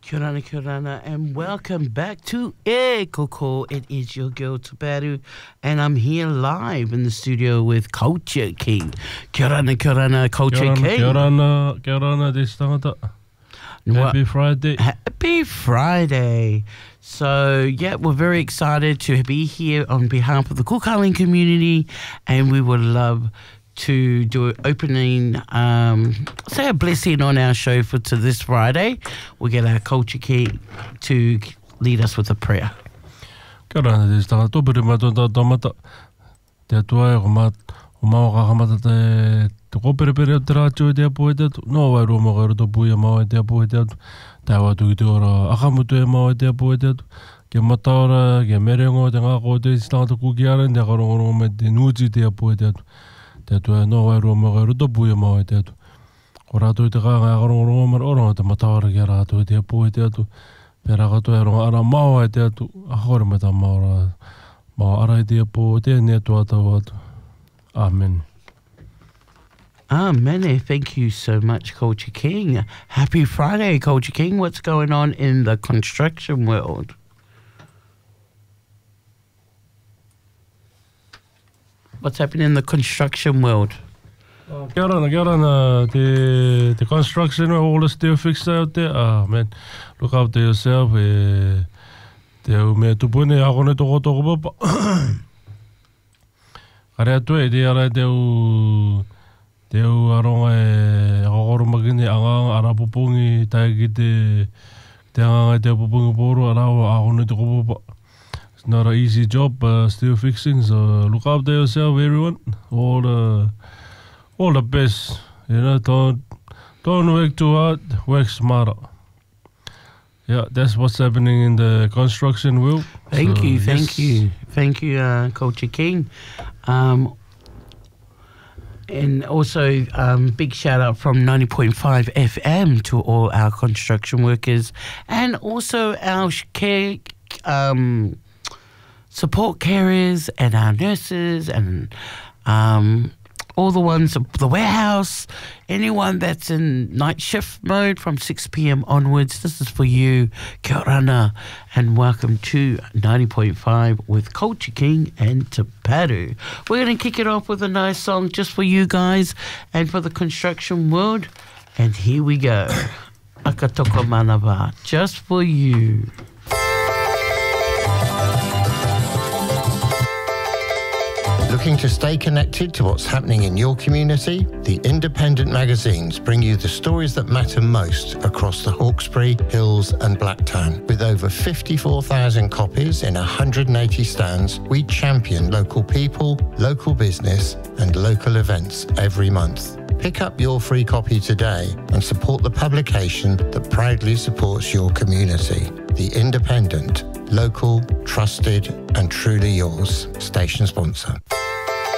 Kia ora, and welcome back to E Koko. It is your girl Taparu, and I'm here live in the studio with Culture King. Kia ora, Culture King. Kia ora, this tangata. Happy Friday. Happy Friday. So, yeah, we're very excited to be here on behalf of the Kukaling community, and we would love to do an opening, say a blessing on our show for this Friday. We'll get our Culture King to lead us with a prayer. Kia ora, this tangata. Tōpere mātua tāmata. Te atua o mau kakamata te kōperepere o te rātio e te apu e te atu. Nō wai rō mga roto pui e mau e te apu e te atu. Tā watu ki te ora akamutu e mau e te apu e te atu. Kia mataora, kia merengo, te ngāko te tangata kuki ara, te karongorongo me te nuuti te apu e te atu. Te atua e nō wai rō mga roto pui e mau e te atu. Ko rātou i te kānga e karongorongo mara oronga te mataora kia rātou e te apu e te atu. Pērā katoa e ronga ara mau e te atu. Ahore me tā maora. Mau ara e te apu e te ne atua tau atu. Amen. Amen. Thank you so much, Culture King. Happy Friday, Culture King. What's going on in the construction world? What's happening in the construction world? Kia ora, the construction, all the steel fixed out there. Ah, man, look after yourself. Te au mea tupune, akone toko papa. Kare atu e te ara te au aronga e akokoro makini anganga arapupungi tae ki te anganga e te pupungi poro arao akone toko papa. It's not an easy job, steel fixing, so look after yourself, everyone. All the best. You know, don't work too hard, work smarter. Yeah, that's what's happening in the construction world. Thank you, Culture King. And also, big shout out from 90.5 FM to all our construction workers, and also our support carers and our nurses and all the ones, the warehouse, anyone that's in night shift mode from 6 p.m. onwards. This is for you. Kia ora, and welcome to 90.5 with Culture King and Taparu. We're going to kick it off with a nice song just for you guys and for the construction world. And here we go. Akatoko Manava, just for you. Looking to stay connected to what's happening in your community? The independent magazines bring you the stories that matter most across the Hawkesbury, Hills and Blacktown. With over 54,000 copies in 180 stands, we champion local people, local business and local events every month. Pick up your free copy today and support the publication that proudly supports your community. The Independent, local, trusted and truly yours. Station sponsor.